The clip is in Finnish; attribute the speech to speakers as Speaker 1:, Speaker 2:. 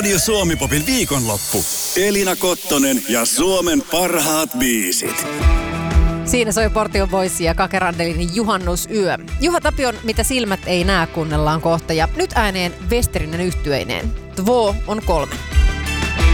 Speaker 1: Radio Suomi-popin viikonloppu. Elina Kottonen ja Suomen parhaat biisit.
Speaker 2: Siinä soi Portion Boys ja Kake Randelin Juhannusyö. Juha Tapion Mitä silmät ei näe kuunnellaan kohta ja nyt ääneen Westerinen yhtyeineen. 2 on 3.